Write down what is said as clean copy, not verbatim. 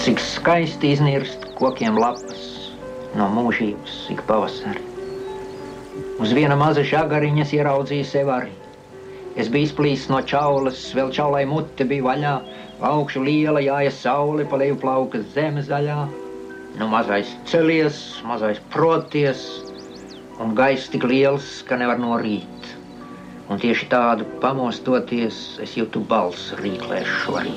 Cik skaisti iznirst kokiem lapas no mūžības ik pavasari. Uz viena maza žagariņas ieraudzīju sev arī. Es biju izplīsis no čaulas, vēl čaulai mute bija vaļā, augšu liela jāja saule, pa leju plauka zeme zaļā. Nu mazais celies, mazais proties, un gaiss tik liels, ka nevar norīt. Un tieši tādu pamostoties, es jūtu balsu rīklēs šorīt.